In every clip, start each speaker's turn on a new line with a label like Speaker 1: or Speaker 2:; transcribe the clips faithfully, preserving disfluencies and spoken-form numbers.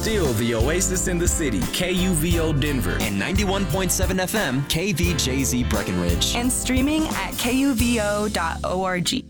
Speaker 1: still the oasis in the city, K U V O Denver.
Speaker 2: And ninety-one point seven F M, K V J Z Breckenridge.
Speaker 3: And streaming at K U V O dot org.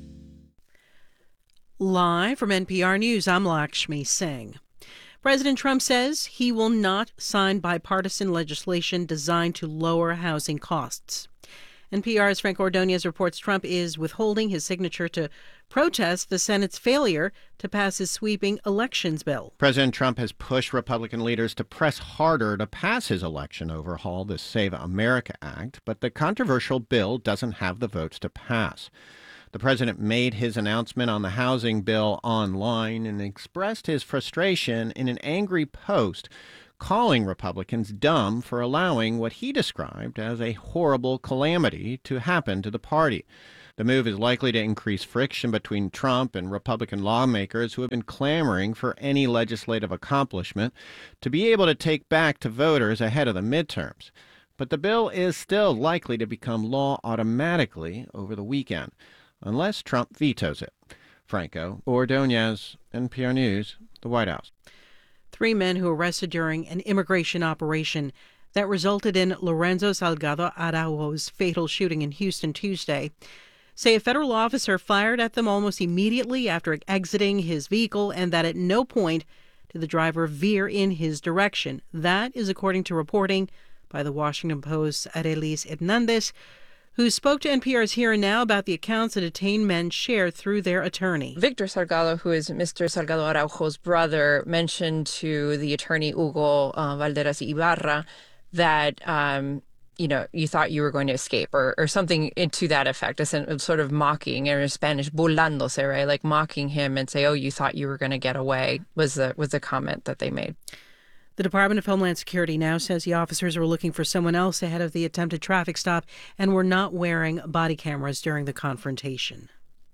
Speaker 4: Live from N P R News, I'm Lakshmi Singh. President Trump says he will not sign bipartisan legislation designed to lower housing costs. N P R's Frank Ordonez reports Trump is withholding his signature to protest the Senate's failure to pass his sweeping elections bill.
Speaker 5: President Trump has pushed Republican leaders to press harder to pass his election overhaul, the Save America Act, but the controversial bill doesn't have the votes to pass. The president made his announcement on the housing bill online and expressed his frustration in an angry post, calling Republicans dumb for allowing what he described as a horrible calamity to happen to the party. The move is likely to increase friction between Trump and Republican lawmakers who have been clamoring for any legislative accomplishment to be able to take back to voters ahead of the midterms. But the bill is still likely to become law automatically over the weekend, unless Trump vetoes it. Franco Ordonez, N P R News, the White House.
Speaker 4: Three men who were arrested during an immigration operation that resulted in Lorenzo Salgado Araujo's fatal shooting in Houston Tuesday say a federal officer fired at them almost immediately after exiting his vehicle and that at no point did the driver veer in his direction. That is according to reporting by the Washington Post's Arelis Hernandez, who spoke to N P R's Here and Now about the accounts the detained men shared through their attorney.
Speaker 6: Victor Salgado, who is Mister Salgado Araujo's brother, mentioned to the attorney Hugo uh, Valderas Ibarra that, um, you know, you thought you were going to escape or, or something to that effect, a sort of mocking, or in Spanish, burlándose, right? Like mocking him and say, oh, you thought you were going to get away, was the, was the comment that they made.
Speaker 4: The Department of Homeland Security now says the officers were looking for someone else ahead of the attempted traffic stop and were not wearing body cameras during the confrontation.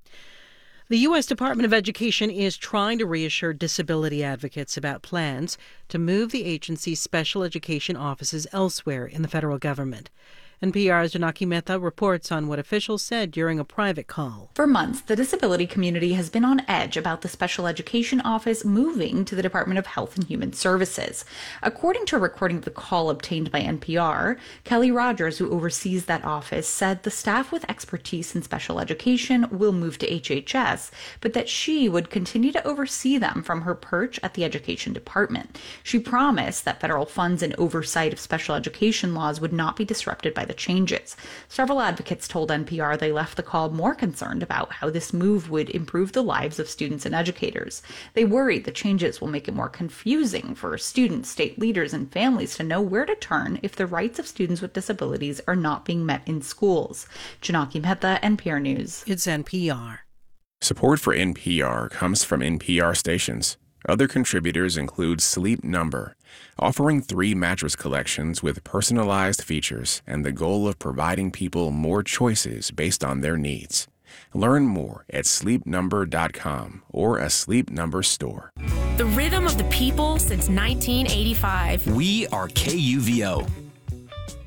Speaker 4: The U S Department of Education is trying to reassure disability advocates about plans to move the agency's special education offices elsewhere in the federal government. N P R's Janaki Mehta reports on what officials said during a private call.
Speaker 7: For months, the disability community has been on edge about the special education office moving to the Department of Health and Human Services. According to a recording of the call obtained by N P R, Kelly Rogers, who oversees that office, said the staff with expertise in special education will move to H H S, but that she would continue to oversee them from her perch at the Education Department. She promised that federal funds and oversight of special education laws would not be disrupted by the changes. Several advocates told N P R they left the call more concerned about how this move would improve the lives of students and educators. They worried the changes will make it more confusing for students, state leaders, and families to know where to turn if the rights of students with disabilities are not being met in schools. Janaki Mehta, N P R News.
Speaker 4: It's N P R.
Speaker 8: Support for N P R comes from N P R stations. Other contributors include Sleep Number, offering three mattress collections with personalized features and the goal of providing people more choices based on their needs. Learn more at sleep number dot com or a Sleep Number store.
Speaker 9: The rhythm of the people since nineteen eighty-five.
Speaker 2: We are K U V O.